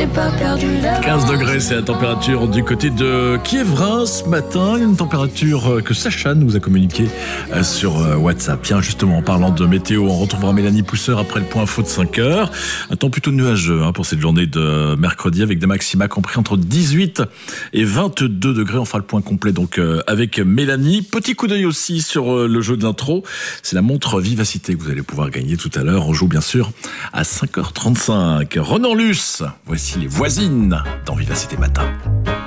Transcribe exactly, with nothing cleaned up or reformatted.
j'ai pas perdu la quinze degrés, c'est la température du côté de Kievrin ce matin. Une température que Sacha nous a communiquée sur WhatsApp. Tiens, justement, en parlant de météo, on retrouvera Mélanie Pousseur après le point info de cinq heures. Un temps plutôt nuageux hein, pour cette journée de mercredi avec des maxima compris entre dix-huit et vingt-deux degrés. On fera le point complet donc avec Mélanie. Petit coup d'œil aussi sur le jeu de l'intro. C'est la montre Vivacité que vous allez pouvoir gagner tout à l'heure. On joue bien sûr à cinq heures trente-cinq. Renan Luce, voici les voisines dans Vivacité Matin.